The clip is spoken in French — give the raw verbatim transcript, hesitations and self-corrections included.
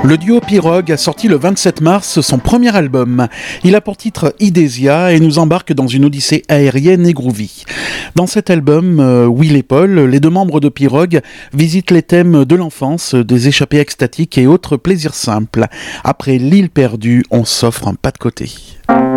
Le duo Pirogue a sorti le vingt-sept mars son premier album. Il a pour titre Idésia et nous embarque dans une odyssée aérienne et groovy. Dans cet album, euh, Will et Paul, les deux membres de Pirogue, visitent les thèmes de l'enfance, des échappées extatiques et autres plaisirs simples. Après l'île perdue, on s'offre un pas de côté.